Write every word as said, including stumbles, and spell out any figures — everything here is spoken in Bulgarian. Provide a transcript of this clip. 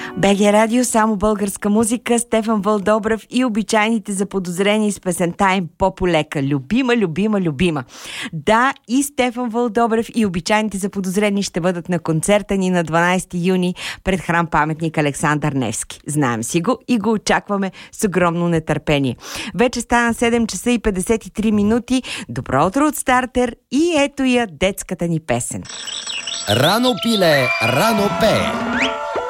БГ Радио, само българска музика, Стефан Вълдобрев и обичайните заподозрени с песента им по-полека. Любима, любима, любима. Да, и Стефан Вълдобрев и обичайните заподозрени ще бъдат на концерта ни на дванайсети юни пред храм паметник Александър Невски. Знаем си го и го очакваме с огромно нетърпение. Вече стана седем часа и петдесет и три минути. Добро утро от Стартер и ето я детската ни песен. Рано пиле, рано пее.